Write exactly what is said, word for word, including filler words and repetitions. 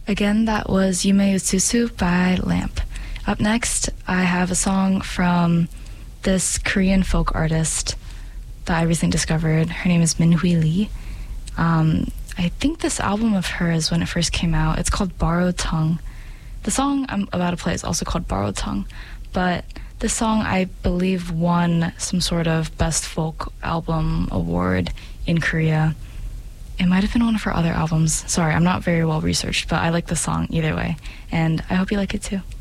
Again, that was Yume Utsusu by Lamp. Up next, I have a song from this Korean folk artist that I recently discovered. Her name is Minhui Lee. Um, I think this album of hers, when it first came out, it's called Borrowed Tongue. The song I'm about to play is also called Borrowed Tongue, but this song, I believe, won some sort of Best Folk Album award in Korea. It might have been one of her other albums. Sorry, I'm not very well researched, but I like the song either way, and I hope you like it too.